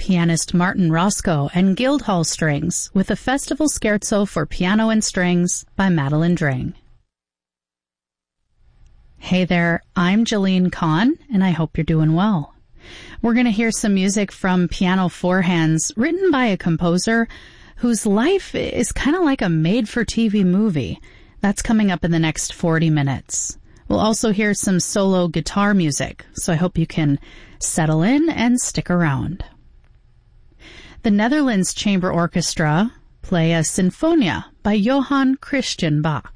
pianist Martin Roscoe and Guildhall Strings with a festival scherzo for piano and strings by Madeline Drang. Hey there, I'm Jolene Kahn, and I hope you're doing well. We're going to hear some music from Piano Four Hands, written by a composer whose life is kind of like a made-for-TV movie. That's coming up in the next 40 minutes. We'll also hear some solo guitar music, so I hope you can settle in and stick around. The Netherlands Chamber Orchestra play a Sinfonia by Johann Christian Bach.